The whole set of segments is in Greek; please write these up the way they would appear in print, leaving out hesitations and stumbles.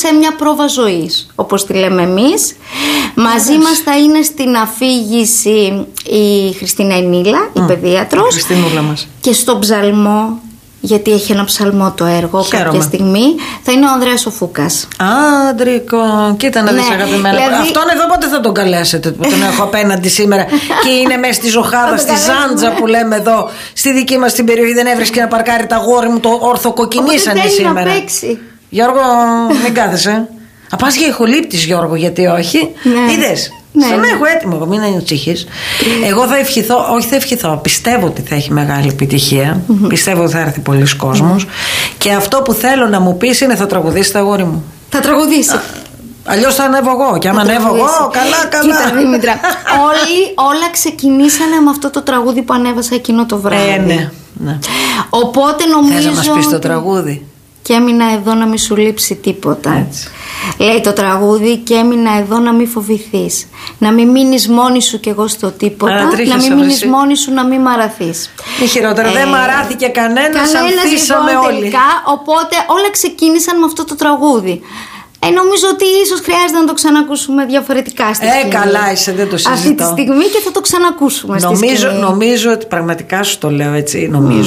σε μια πρόβα ζωής, όπως τη λέμε εμείς. Μαζί μας θα είναι στην αφήγηση η Χριστίνα Ενήλα, η παιδίατρος. Η Χριστίνούλα μας. Και στον ψαλμό, γιατί έχει ένα ψαλμό το έργο. Χαίρομαι. Κάποια στιγμή θα είναι ο Ανδρέας ο Φούκας. Άντρικο, κοίτα να δεις, αγαπημένα. Δηλαδή... Αυτόν εδώ πότε θα τον καλέσετε, που τον έχω απέναντι σήμερα και είναι μέσα στη ζωχάδα, στη Ζάντζα που λέμε εδώ, στη δική μας την περιοχή. Δεν έβρισκε να παρκάρει τα αγόρι μου, το ορθοκοκκινήσανε σήμερα. Να παίξει. Γιώργο, μην κάθεσαι. Α, πας για ηχολήπτης, Γιώργο, γιατί όχι. Ναι. Είδες. Ναι. Σαν να έχω έτοιμο, μην ανησυχείς. Εγώ θα ευχηθώ, όχι θα ευχηθώ, πιστεύω ότι θα έχει μεγάλη επιτυχία. Πιστεύω ότι θα έρθει πολλοί κόσμος. Και αυτό που θέλω να μου πεις είναι, θα τραγουδήσει τα αγόρι μου. Θα τραγουδήσει. Αλλιώς θα ανέβω εγώ. Και άμα ανέβω εγώ, καλά. Κοίτα, Δήμητρα, όλα ξεκινήσανε με αυτό το τραγούδι που ανέβασα εκείνο το βράδυ. Ναι. Οπότε νομίζω. Θες να μας πεις το τραγούδι? Και έμεινα εδώ να μην σου λείψει τίποτα. Έτσι. Λέει το τραγούδι, και έμεινα εδώ να μην φοβηθείς. Να μην μείνεις μόνη σου κι εγώ στο τίποτα. Να μην μείνεις μόνη σου, να μην μαραθείς. Είναι χειρότερα, δεν μαράθηκε κανένας, ανθίσαμε λοιπόν, όλοι. Τελικά, οπότε όλα ξεκίνησαν με αυτό το τραγούδι. Νομίζω ότι ίσως χρειάζεται να το ξανακούσουμε διαφορετικά στη σκηνή. Καλά είσαι, δεν το συζητώ. Αυτή τη στιγμή και θα το ξανακούσουμε στη σκηνή. Νομίζω ότι πραγματικά σου το λέω έτσι.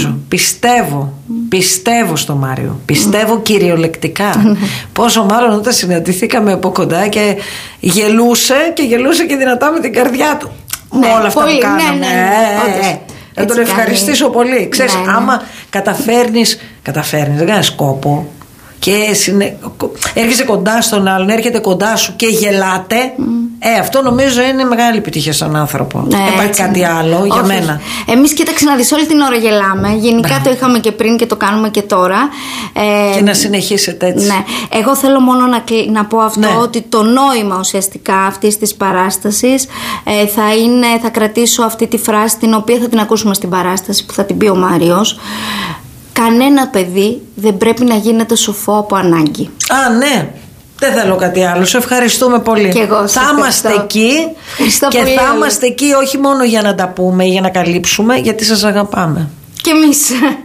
Πιστεύω στο Μάριο. Πιστεύω κυριολεκτικά. Πόσο μάλλον όταν συναντηθήκαμε από κοντά και γελούσε και δυνατά με την καρδιά του. Με όλα αυτά που κάναμε. Ναι. Να τον ευχαριστήσω πολύ. Ξέρεις, άμα καταφέρνεις, δεν κάνεις κόπο και έρχεσαι κοντά στον άλλον, έρχεται κοντά σου και γελάτε, αυτό νομίζω είναι μεγάλη επιτυχία στον άνθρωπο. Δεν υπάρχει κάτι άλλο για μένα. Εμείς κοίταξε να δεις, όλη την ώρα γελάμε. Γενικά το είχαμε και πριν και το κάνουμε και τώρα. Και να συνεχίσετε έτσι. Ναι. Εγώ θέλω μόνο να πω αυτό, ότι το νόημα ουσιαστικά αυτής της παράστασης θα κρατήσω αυτή τη φράση, την οποία θα την ακούσουμε στην παράσταση που θα την πει ο Μάριος. Κανένα παιδί δεν πρέπει να γίνεται σοφό από ανάγκη. Ναι. Δεν θέλω κάτι άλλο. Σε ευχαριστούμε πολύ. Και εγώ θα είμαστε εκεί. Και πολύ θα είμαστε εκεί όχι μόνο για να τα πούμε ή για να καλύψουμε, γιατί σας αγαπάμε. Και εμείς.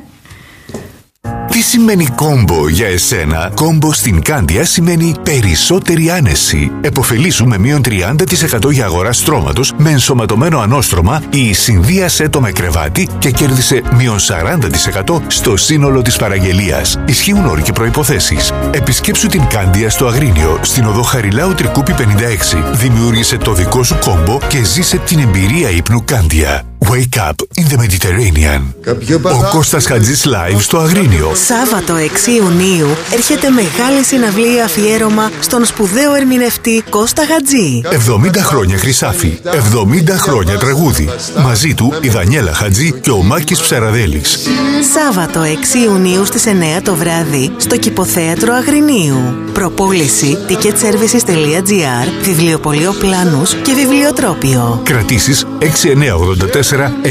Τι σημαίνει κόμπο για εσένα? Κόμπο στην Κάνδια σημαίνει περισσότερη άνεση. Εποφελήσου με μείον 30% για αγορά στρώματος με ενσωματωμένο ανώστρωμα ή συνδύασέ το με κρεβάτι και κέρδισε μείον 40% στο σύνολο της παραγγελίας. Ισχύουν όροι και προϋποθέσεις. Επισκέψου την Κάνδια στο Αγρίνιο, στην οδό Χαριλάου Τρικούπη 56. Δημιούργησε το δικό σου κόμπο και ζήσε την εμπειρία ύπνου Κάνδια. Wake up in the Mediterranean. Ο Κώστας Χατζής live στο Αγρίνιο. Σάββατο 6 Ιουνίου έρχεται μεγάλη συναυλία αφιέρωμα στον σπουδαίο ερμηνευτή Κώστα Χατζή. 70 χρόνια Χρυσάφι, 70 χρόνια τραγούδι. Μαζί του η Δανιέλα Χατζή και ο Μάκης Ψαραδέλης. Σάββατο 6 Ιουνίου στις 9 το βράδυ στο Κηποθέατρο Αγρινίου. Προπόληση ticketservices.gr, βιβλιοπωλείο Πλάνους και βιβλιοτρόπιο. Κρατήσεις 6984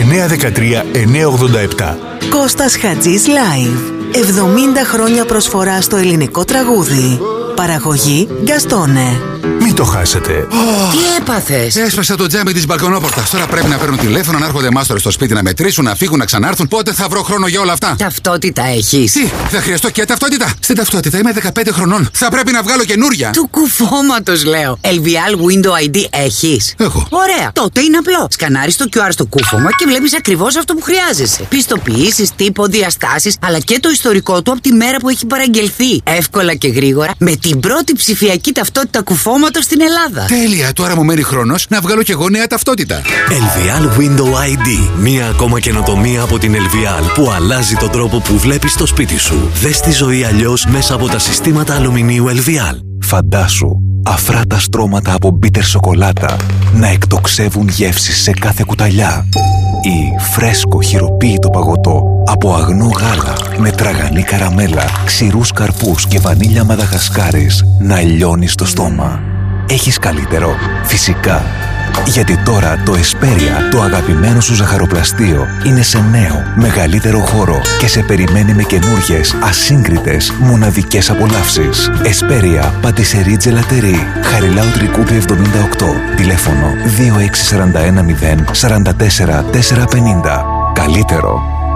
913 987. Κώστας Χατζής Live. 70 χρόνια προσφορά στο ελληνικό τραγούδι. Παραγωγή Γκαστόνε. Μην το χάσετε. Τι έπαθες? Έσπασα το τζάμι της μπαλκονόπορτας. Τώρα πρέπει να παίρνω τηλέφωνο, να έρχονται μάστορες στο σπίτι να μετρήσουν, να φύγουν, να ξανάρθουν. Πότε θα βρω χρόνο για όλα αυτά? Ταυτότητα έχεις? Τι, θα χρειαστώ και ταυτότητα? Στην ταυτότητα είμαι 15 χρονών. Θα πρέπει να βγάλω καινούρια. Του κουφώματος λέω. LVL Window ID έχεις? Έχω. Ωραία, τότε είναι απλό. Σκανάρεις το QR στο κούφωμα και βλέπεις ακριβώς αυτό που χρειάζεσαι. Πιστοποιήσεις, τύπο, διαστάσεις, αλλά και το ιστορικό του από τη μέρα που έχει παραγγελθεί. Εύκολα και γρήγορα, με την πρώτη ψηφιακή ταυτότητα κουφώματος στην Ελλάδα. Τέλεια, τώρα μου μένει χρόνος να βγάλω κι εγώ νέα ταυτότητα. LVL Window ID. Μία ακόμα καινοτομία από την LVL που αλλάζει τον τρόπο που βλέπεις το σπίτι σου. Δες τη ζωή αλλιώς μέσα από τα συστήματα αλουμινίου LVL. Φαντάσου αφράτα στρώματα από μπίτερ σοκολάτα να εκτοξεύουν γεύσεις σε κάθε κουταλιά, ή φρέσκο χειροποίητο παγωτό από αγνό γάλα με τραγανή καραμέλα, ξηρούς καρπούς και βανίλια μαδαγασκάρης να λιώνει στο στόμα. Έχεις καλύτερο? Φυσικά. Γιατί τώρα το Εσπέρια, το αγαπημένο σου ζαχαροπλαστείο, είναι σε νέο, μεγαλύτερο χώρο και σε περιμένει με καινούργιες, ασύγκριτες, μοναδικές απολαύσεις. Εσπέρια, πατησερί τζελατερί, Χαριλάου Τρικούπη 78, τηλέφωνο 2641 0 44 450. Καλύτερο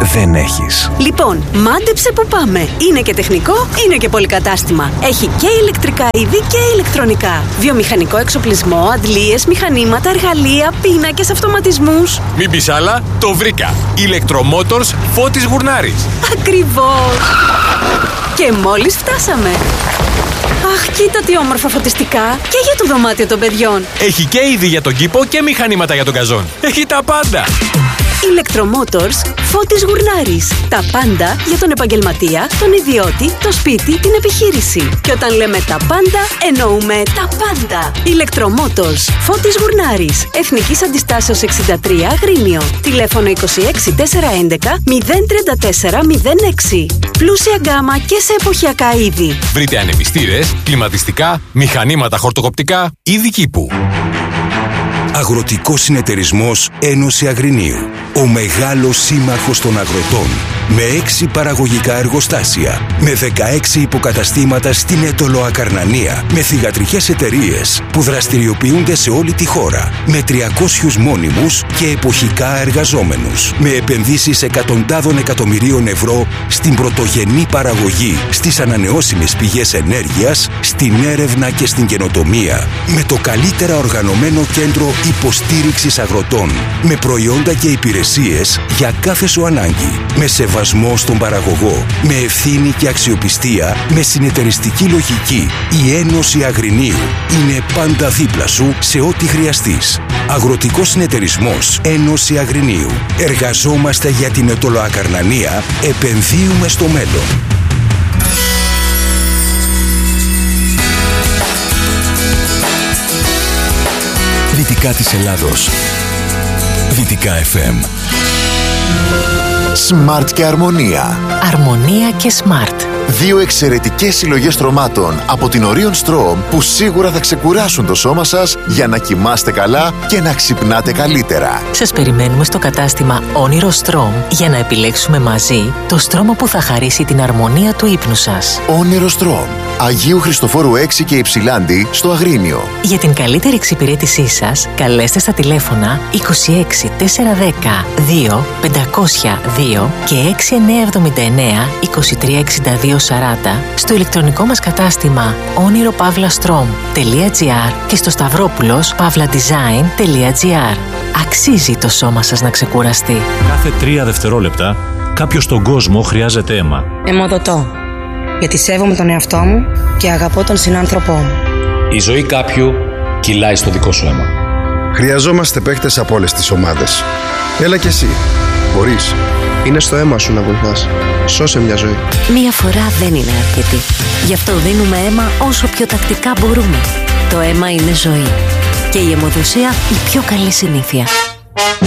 δεν έχεις. Λοιπόν, μάντεψε που πάμε. Είναι και τεχνικό, είναι και πολυκατάστημα. Έχει και ηλεκτρικά είδη και ηλεκτρονικά. Βιομηχανικό εξοπλισμό, αντλίες, μηχανήματα, εργαλεία, πίνακες, αυτοματισμούς. Μην πεις άλλα, το βρήκα. Electromotors Φώτης Γουρνάρης. Ακριβώς. Και μόλις φτάσαμε. Αχ, κοίτα τι όμορφα φωτιστικά. Και για το δωμάτιο των παιδιών. Έχει και είδη για τον κήπο και μηχανήματα για τον καζόν. Έχει τα πάντα. Electromotors Φώτης Γουρνάρης. Τα πάντα για τον επαγγελματία, τον ιδιώτη, το σπίτι, την επιχείρηση. Και όταν λέμε τα πάντα, εννοούμε τα πάντα. Electromotors Φώτης Γουρνάρης. Εθνικής Αντιστάσεως 63 Αγρίνιο. Τηλέφωνο 26 411 034 06. Πλούσια γκάμα και σε εποχιακά είδη. Βρείτε ανεμιστήρες, κλιματιστικά, μηχανήματα χορτοκοπτικά, είδη κήπου. Αγροτικός Συνεταιρισμός Ένωση Αγρινίου. Ο μεγάλος σύμμαχος των αγροτών. Με 6 παραγωγικά εργοστάσια. Με 16 υποκαταστήματα στην Αιτωλοακαρνανία. Με θυγατρικές εταιρείες που δραστηριοποιούνται σε όλη τη χώρα. Με 300 μόνιμους και εποχικά εργαζόμενους. Με επενδύσεις εκατοντάδων εκατομμυρίων ευρώ στην πρωτογενή παραγωγή, στις ανανεώσιμες πηγές ενέργειας, στην έρευνα και στην καινοτομία. Με το καλύτερα οργανωμένο κέντρο υποστήριξης αγροτών. Με προϊόντα και υπηρεσίες για κάθε σου ανάγκη. Με σεβασμό στον παραγωγό. Με ευθύνη και αξιοπιστία. Με συνεταιριστική λογική. Η Ένωση Αγρινίου είναι πάντα δίπλα σου σε ό,τι χρειαστείς. Αγροτικός Συνεταιρισμός Ένωση Αγρινίου. Εργαζόμαστε για την Αιτωλοακαρνανία. Επενδύουμε στο μέλλον. Δυτικά της Ελλάδος. Δυτικά FM. Smart και Αρμονία. Αρμονία και Smart. Δύο εξαιρετικές συλλογές στρωμάτων από την Orion Strom που σίγουρα θα ξεκουράσουν το σώμα σας για να κοιμάστε καλά και να ξυπνάτε καλύτερα. Σας περιμένουμε στο κατάστημα Όνειρο Strom για να επιλέξουμε μαζί το στρώμα που θα χαρίσει την αρμονία του ύπνου σας. Όνειρο Strom. Αγίου Χριστοφόρου 6 και Υψηλάντη στο Αγρίνιο. Για την καλύτερη εξυπηρέτησή σας, καλέστε στα τηλέφωνα 26 410 2 502 και 6979 2362 40 στο ηλεκτρονικό μας κατάστημα oniropavlastrom.gr και στο stavropoulos.pavladesign.gr. Αξίζει το σώμα σας να ξεκουραστεί. Κάθε 3 δευτερόλεπτα κάποιος στον κόσμο χρειάζεται αίμα. Αιμοδοτώ. Γιατί σέβομαι τον εαυτό μου και αγαπώ τον συνάνθρωπό μου. Η ζωή κάποιου κυλάει στο δικό σου αίμα. Χρειαζόμαστε παίκτες από όλες τις ομάδες. Έλα κι εσύ. Μπορείς. Είναι στο αίμα σου να βοηθάς. Σώσε μια ζωή. Μία φορά δεν είναι αρκετή. Γι' αυτό δίνουμε αίμα όσο πιο τακτικά μπορούμε. Το αίμα είναι ζωή. Και η αιμοδοσία η πιο καλή συνήθεια.